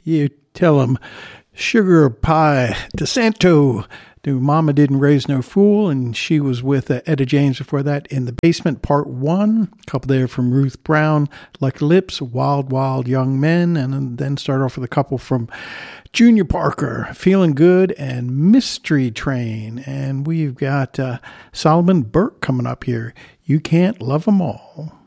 You tell him Sugar Pie DeSanto. Mama Didn't Raise No Fool, and she was with Etta James before that. In the Basement, Part 1. A couple there from Ruth Brown. Like Lips, Wild Wild Young Men, and then start off with a couple from Junior Parker, Feeling Good, and Mystery Train. And we've got Solomon Burke coming up here. You Can't Love 'Em All.